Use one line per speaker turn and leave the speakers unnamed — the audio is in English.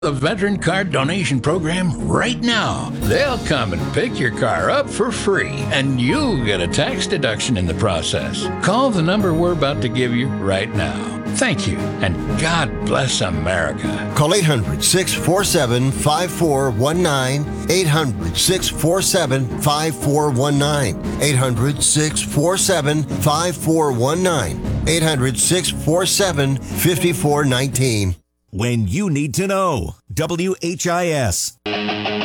the Veteran Card Donation Program right now. They'll come and pick your car up for free, and you'll get a tax deduction in the process. Call the number we're about to give you right now. Thank you, and God bless America.
Call 800-647-5419, 800-647-5419, 800-647-5419, 800-647-5419.
When you need to know. WHIS.